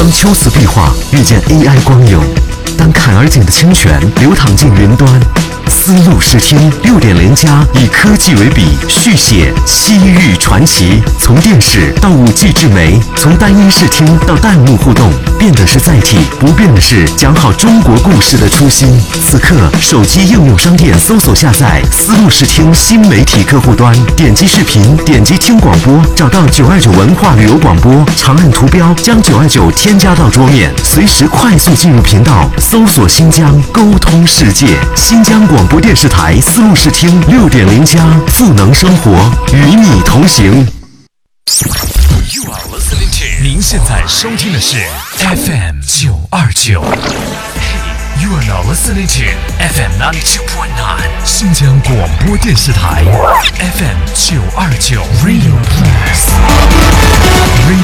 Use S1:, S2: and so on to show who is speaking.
S1: 当秋瓷壁画遇见 AI 光影，当坎儿井的清泉流淌进云端，丝路视听6.0+以科技为笔，续写西域传奇。从电视到5G 智媒，从单音视听到弹幕互动，变的是载体，不变的是讲好中国故事的初心。此刻，手机应用商店搜索下载丝路视听新媒体客户端，点击视频，点击听广播，找到929文化旅游广播，长按图标将929添加到桌面，随时快速进入频道，搜索新疆，沟通世界。新疆广播电视台丝路视听6.0+，赋能生活，与你同行。
S2: 您现在收听的是 FM 929。You are now listening to FM 92.9 新疆广播电视台 FM 929 Radio Plus。